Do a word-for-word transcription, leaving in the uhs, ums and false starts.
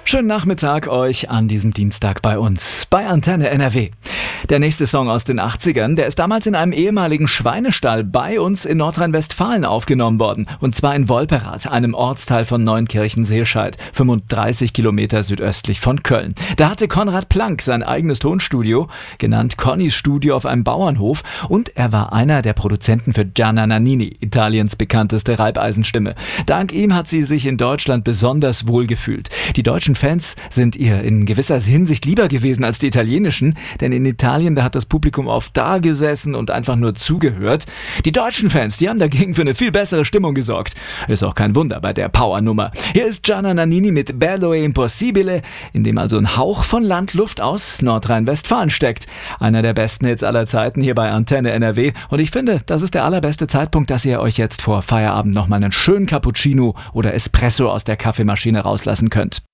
Schönen Nachmittag euch an diesem Dienstag bei uns, bei Antenne N R W. Der nächste Song aus den achtzigern, der ist damals in einem ehemaligen Schweinestall bei uns in Nordrhein-Westfalen aufgenommen worden. Und zwar in Wolperath, einem Ortsteil von Neunkirchen-Seelscheid, fünfunddreißig Kilometer südöstlich von Köln. Da hatte Konrad Plank sein eigenes Tonstudio, genannt Connys Studio auf einem Bauernhof. Und er war einer der Produzenten für Gianna Nannini, Italiens bekannteste Reibeisenstimme. Dank ihm hat sie sich in Deutschland besonders wohl gefühlt. Die deutschen Fans sind ihr in gewisser Hinsicht lieber gewesen als die italienischen, denn in Italien, da hat das Publikum oft da gesessen und einfach nur zugehört. Die deutschen Fans, die haben dagegen für eine viel bessere Stimmung gesorgt. Ist auch kein Wunder bei der Powernummer. Hier ist Gianna Nannini mit Bello e Impossibile, in dem also ein Hauch von Landluft aus Nordrhein-Westfalen steckt. Einer der besten Hits aller Zeiten hier bei Antenne N R W. Und ich finde, das ist der allerbeste Zeitpunkt, dass ihr euch jetzt vor Feierabend nochmal einen schönen Cappuccino oder Espresso aus der Kaffeemaschine rauslassen könnt.